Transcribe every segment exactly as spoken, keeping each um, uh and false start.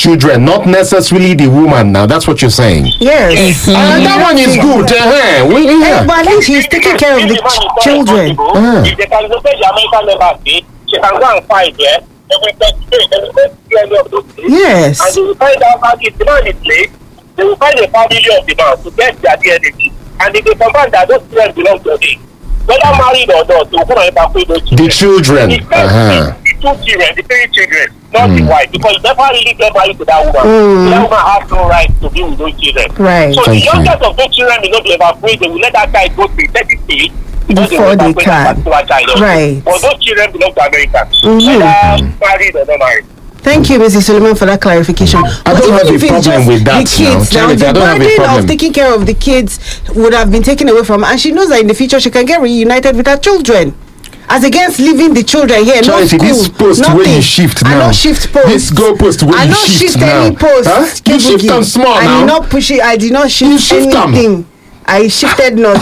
children, not necessarily the woman. Now that's what you're saying. Yes. Mm-hmm. And that one is good. Uh-huh. We, yeah. Hey, but at least he's taking care of the ch- children. Uh-huh. If they can locate the American embassy, she can go and fight there. Yes. And they will find out how the man is late. They will find the family of the man to get their D N A. And if they confirm that those children belong to them, whether married or not, they will come and evacuate those children. The children. The, uh-huh. the two children, the three children, not mm. the wife, because they never really get married to that woman. Mm. That woman has no right to be with those children. Right. So Thank the youngest of those children will not be evacuated. They will let that guy go to the thirty state before they, they can. Right. But those children belong to America. Mm-hmm. Whether married or not married. Thank you, Missus Suleiman, for that clarification. I don't have a problem with that. The kids now, now. the I don't have a burden problem. of taking care of the kids would have been taken away from her, and she knows that in the future she can get reunited with her children. As against leaving the children here, no Charity, school, this post nothing. where you shift now. I don't shift post. This goal post where I you don't shift shift now. any post. Huh? You shift them small I now. did not push it. I did not shift You shift anything. them. I shifted not.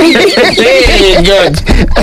Hey, good.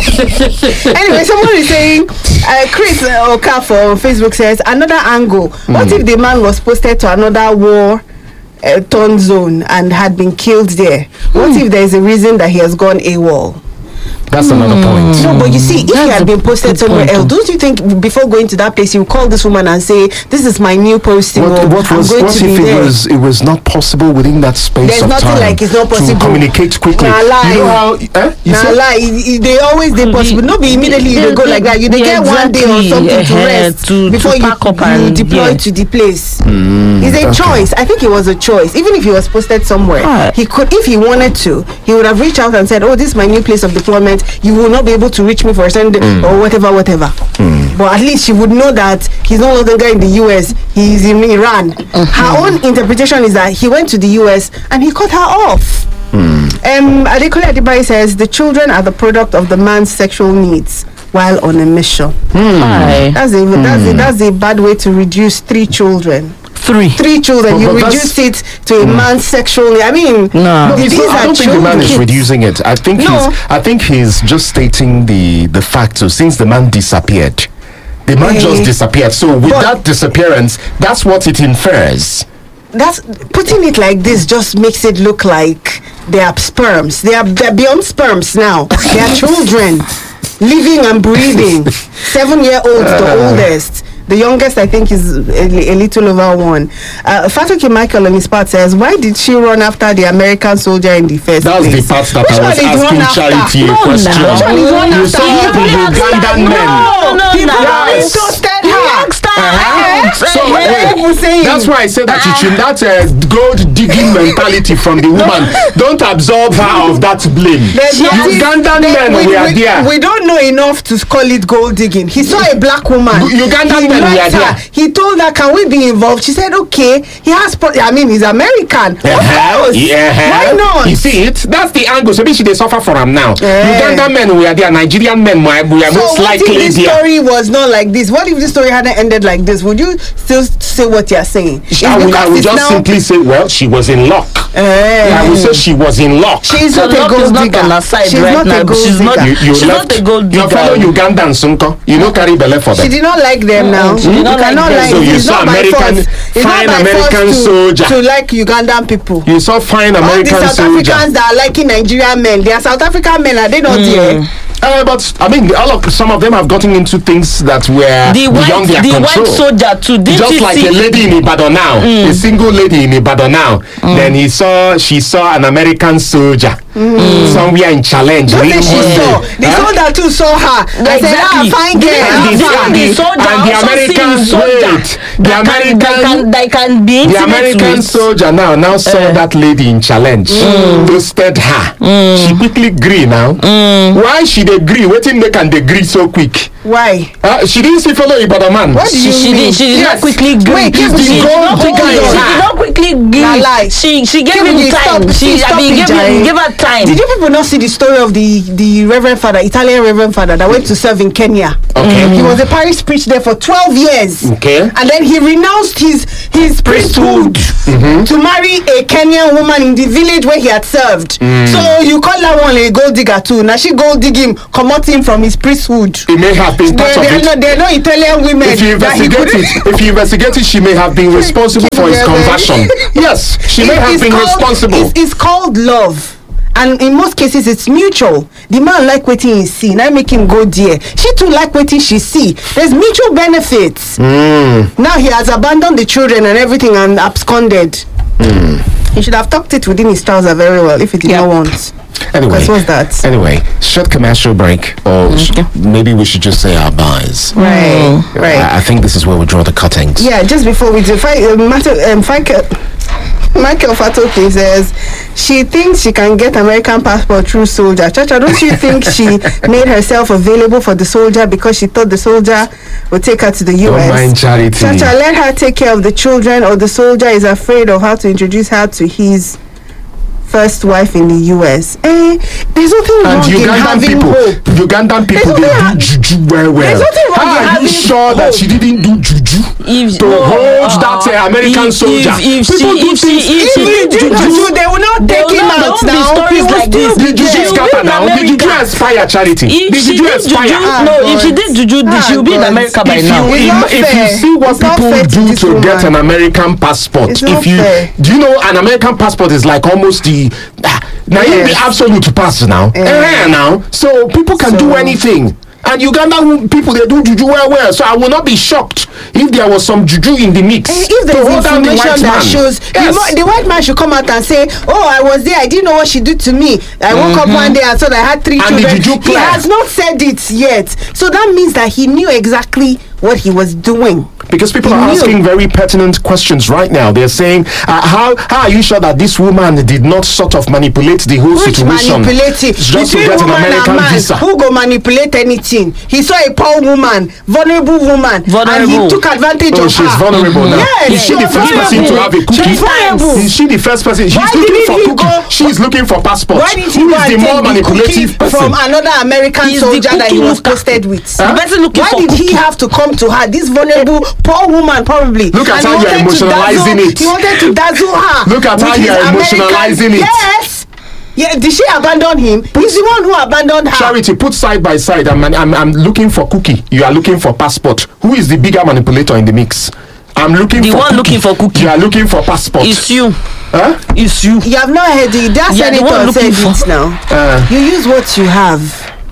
Anyway, someone is saying, uh, Chris uh, Okafor on Facebook says, another angle. Mm. What if the man was posted to another war uh, torn zone and had been killed there? What mm. if there is a reason that he has gone AWOL? That's another point. No, but you see, if That's he had been posted somewhere point. else, don't you think before going to that place, you call this woman and say, "This is my new posting"? What, what I'm was going what to if be it there. was it was not possible within that space There's of nothing time like it's not possible to communicate quickly? Nah, lie. You know how? Eh? You Nah, said- lie. It- it- They always they possible. No, be immediately you dey go like that. You dey get one day or something to rest to, before to you, pack up you and deploy yeah. to the place. Mm, It's a okay. choice. I think it was a choice. Even if he was posted somewhere, Ah. he could, if he wanted to, he would have reached out and said, "Oh, this is my new place of deployment. You will not be able to reach me for a certain day," Mm. or whatever, whatever. Mm. But at least she would know that he's no longer in the U S. He's in Iran. Mm-hmm. Her own interpretation is that he went to the U S and he cut her off. Mm. Um, Adekunle Adebayo says the children are the product of the man's sexual needs while on a mission. Aye. That's a that's a that's a bad way to reduce three children. Three. Three children, But- you but reduce that's- it to a man's sexual need. I mean, No. these It's not- I are don't think the man is children. reducing it. I think No. he's. I think he's just stating the the fact. So since the man disappeared, the man Eh. just disappeared. So with But- that disappearance, that's what it infers. That's putting it like this just makes it look like they are sperms. They are they're beyond sperms now. They are children, living and breathing. Seven year olds, the oldest. The youngest, I think, is a, a little over one. Uh, Fatoki Michael on his part says, "Why did she run after the American soldier in the first That's place?" the part that Which I one was is run asking after? Charity a No, question. no. Which one is run You after? saw He the asked Ugandan that- men. No, no, People no. have Yes. toasted He her. asked her Uh-huh. out. So Eh, wait, people saying- that's why I said that you should that uh, gold digging mentality from the woman. Don't absorb her of that blame. There's nothing- Ugandan there- men we, were we, there. we don't know enough to call it gold digging. He saw a black woman. U- Ugandan he men were liked her. there. He told her, "Can we be involved?" She said, "Okay." He has. Pro- I mean, he's American. Of Uh-huh. course. Yeah. Why not? You see it? That's the angle. So maybe she they suffer for him now. Eh. Ugandan men we are there. Nigerian men we are, we are So most what if likely this there. story was not like this? What if this story hadn't ended like this? Would you still say what you're saying? It's I will, I because will it's just now- simply say, well, she was in luck. Eh. I will say she was in luck. She's So not a luck gold is not digger. on her side She's right not now. a gold She's not- digger. You, you She's left not a gold your digger. fellow Ugandan Sunko. You know carry belly for them. She did not like them now. She did You not like cannot them. like. So you it's saw not by American- force. It's not fine by force American to- soldier. to like Ugandan people. You saw fine All American the South soldier. Africans that are liking Nigerian men, they are South African men, are they not there? Uh, but I mean, all of some of them have gotten into things that were The white, beyond their the control. white soldier too. Didn't Just you like see? a lady in Ibadan now, a single lady in Ibadan now. Then he saw, she saw an American soldier somewhere in Challenge. Don't real say she Monday. saw. The Huh? soldier too saw her. I said, ah, Exactly. fine The- girl. And the- the, the- and the the, soldier and the also American sees soldier wait, the that can, American that can, that can be the intimate American with. soldier now now saw Eh. that lady in Challenge, toasted her. She quickly agree now. Why she dey agree? Waiting make and they agree so quick. Why? Uh, she didn't see fellow Ibadan man. What do She, you she mean? did. She did Yes. not quickly agree. Wait, She keep did the not gold quickly- digger she in did her. not quickly agree. na lie. She she gave Kiri, him time. stop- She stop I mean it, gave Jare. him gave her time. Did you people not see the story of the the Reverend Father, Italian Reverend Father that went to serve in Kenya? Okay. He was a parish priest there for twelve years. Okay. And then he renounced his his priesthood to marry a Kenyan woman in the village where he had served. So you call that one a gold digger too. Now she gold dig him, comot him from his priesthood. It may have been part There, of there, are it. no, there are no Italian women If you that he investigate could. it, if you investigate it, she may have been responsible for his Yeah, conversion. Yes, she may It- have it's been called- responsible. It's, it's called love. And in most cases, it's mutual. The man like waiting he see, now make him go there. She too like waiting she see. There's mutual benefits. Now he has abandoned the children and everything and absconded. He should have tucked it within his trouser very well if he did Yeah. not want. Anyway, Because what's that? Anyway, short commercial break, or sh- maybe we should just say our buys. Right, right. I, I think this is where we draw the cuttings. Yeah, just before we do, Fi- uh, Mato, um, Michael, Michael Fatoki says she thinks she can get American passport through soldier. Chacha, don't you think she made herself available for the soldier because she thought the soldier would take her to the U S? Don't mind Charity. Chacha, let her take care of the children, or the soldier is afraid of how to introduce her to his first wife in the U S. Eh, there's nothing And wrong in Ugandan having people, hope. Ugandan people, There's they nothing do juju well, well. There's nothing wrong How in are you having sure that hope. she didn't do juju If- to no, hold uh, that uh, American if- soldier? if- if People she- do if she- things. if she If did you do juju, juju, they will not they take will him not- out there won't be now. stories He will like still this. be The juju there. She scatter will be now. in The juju America. expire, Charity. If The she juju did juju, expire. Ah, no, if she God. did juju, Ah, she will be in God. America by If now. you, It's im- not if you fair. see what It's not people fair to do this to get woman. an American passport, It's if not you fair. do you know an American passport is like almost the ah, now you be Yes. absolute pass now. Yeah. Eh, now, so people can do So- anything. And Ugandan people, they do juju well, well. So I will not be shocked if there was some juju in the mix. If to there's hold down the information white that man. shows Yes. the, mo- the white man should come out and say, oh, I was there, I didn't know what she did to me, I woke up one day and saw that I had three And the children. juju He clear. has not said it yet, so that means that he knew exactly what he was doing. Because people He are knew. asking very pertinent questions right now. They're saying, uh, how how are you sure that this woman did not sort of manipulate the whole Which situation manipulate it? just to Between get an woman American and man, visa? who go manipulate anything? He saw a poor woman, vulnerable woman, and Vulnerable. he took advantage Oh, of she's her. vulnerable now. Yes, Is she the she's first person to vulnerable. have a cookie? She's vulnerable. Is she the first person? She's Why looking didn't for he cookie. go- She's looking for passport. Why did he Who go is and the take more the manipulative cookie person? from another American He's the soldier that he cookie was looker. posted with? The person looking Why for did he cookie. have to come to her, this vulnerable poor woman, probably? Look at And how he you're wanted to emotionalizing dazzle- it. He wanted to dazzle her. Look at how with his you're American- emotionalizing it. Yes. Yeah, did she abandon him? He's the one who abandoned her. Charity, put side by side. I'm, I'm, I'm looking for cookie. You are looking for passport. Who is the bigger manipulator in the mix? I'm looking The for one cookie. looking for cookie. You are looking for passport. It's you. Huh? It's you. You have not heard it. That Yeah, the one senator looking said for- it now. Uh, You use what you have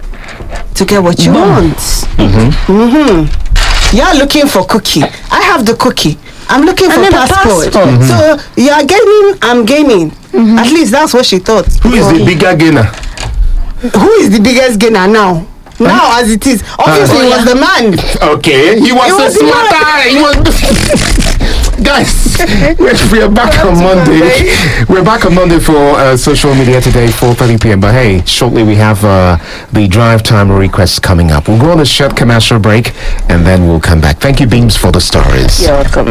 to get what you want. Mm-hmm. You're looking for cookie. I have the cookie. I'm looking for need a passport. passport. So you are gaining, I'm gaining. At least that's what she thought. who is the Oh. bigger gainer? Who is the biggest gainer now? Now, as it is, obviously, Uh, it was the man. Okay, he was It a was the man. smarter. He was. Guys, we're, we're back on Monday. We're back on Monday for uh, social media today, four thirty p.m. But hey, shortly we have uh, the drive time requests coming up. We'll go on a short commercial break and then we'll come back. Thank you, Beams, for the stories. You're welcome.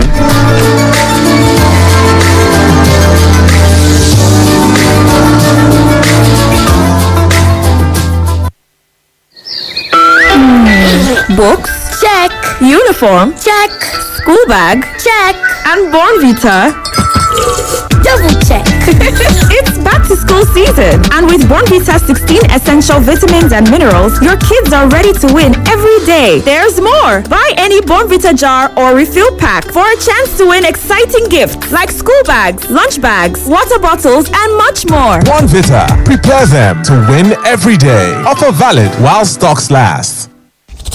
Books? Check. Uniform? Check. School bag? Check. And Bornvita? Double check. It's back to school season, and with Bornvita sixteen essential vitamins and minerals, your kids are ready to win every day. There's more. Buy any Bornvita jar or refill pack for a chance to win exciting gifts like school bags, lunch bags, water bottles, and much more. Bornvita. Prepare them to win every day. Offer valid while stocks last.